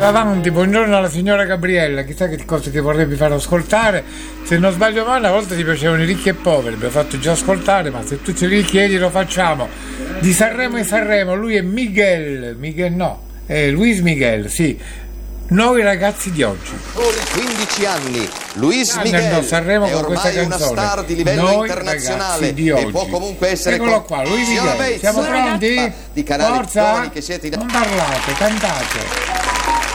Avanti, buongiorno alla signora Gabriella, chissà che cosa ti vorrebbe far ascoltare. Se non sbaglio male, una volta ti piacevano i ricchi e poveri, abbiamo fatto già ascoltare, ma se tu ce li richiedi lo facciamo. Di Sanremo e Sanremo, lui è Miguel no, è Luis Miguel, sì. Noi ragazzi di oggi. 15 anni, Luis Miguel Sanremo è con questa ormai una canzone. star di livello Noi internazionale di e oggi. può comunque essere Eccolo qua, Luis Miguel. Siamo pronti? di canale Forza? Toni che siete in... Non parlate, cantate.